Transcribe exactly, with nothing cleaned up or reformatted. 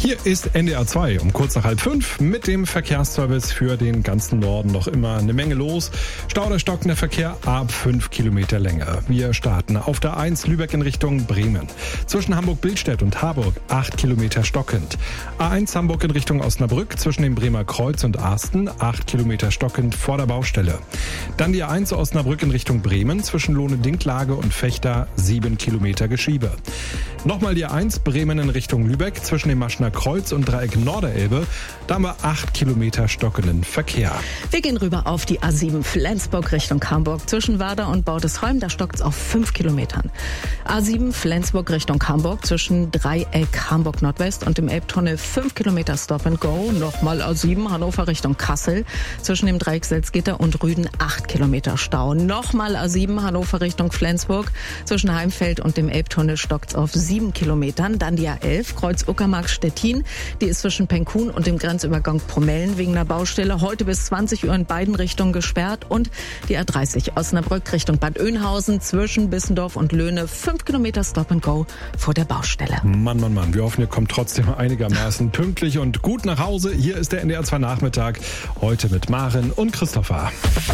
Hier ist N D R zwei um kurz nach halb fünf mit dem Verkehrsservice für den ganzen Norden. Noch immer eine Menge los. Stau oder stockender Verkehr ab fünf Kilometer Länge. Wir starten auf der eins Lübeck in Richtung Bremen. Zwischen Hamburg-Billstedt und Harburg acht Kilometer stockend. A eins Hamburg in Richtung Osnabrück zwischen dem Bremer Kreuz und Arsten acht Kilometer stockend vor der Baustelle. Dann die A eins Osnabrück in Richtung Bremen zwischen Lohne-Dinklage und Fechter sieben Kilometer Geschiebe. Nochmal die A eins Bremen in Richtung Lübeck zwischen dem Maschner Kreuz und Dreieck Norderelbe. Da haben wir acht Kilometer stockenden Verkehr. Wir gehen rüber auf die A sieben Flensburg Richtung Hamburg. Zwischen Werder und Baudesholm, da stockt es auf fünf Kilometern. A sieben Flensburg Richtung Hamburg zwischen Dreieck Hamburg Nordwest und dem Elbtunnel fünf Kilometer Stop and Go. Nochmal A sieben Hannover Richtung Kassel. Zwischen dem Dreieck Salzgitter und Rüden acht Kilometer Stau. Nochmal A sieben Hannover Richtung Flensburg. Zwischen Heimfeld und dem Elbtunnel stockt es auf sieben Kilometern. Dann die A elf Kreuz Uckermark Stettin. Die ist zwischen Penkun und dem Grenzübergang Promellen wegen einer Baustelle heute bis zwanzig Uhr in beiden Richtungen gesperrt. Und die A dreißig Osnabrück Richtung Bad Oeynhausen zwischen Bissendorf und Löhne fünf Kilometer Stop and Go vor der Baustelle. Mann, Mann, Mann. Wir hoffen, ihr kommt trotzdem einigermaßen pünktlich und gut nach Hause. Hier ist der N D R zwei Nachmittag. Heute mit Maren und Christopher.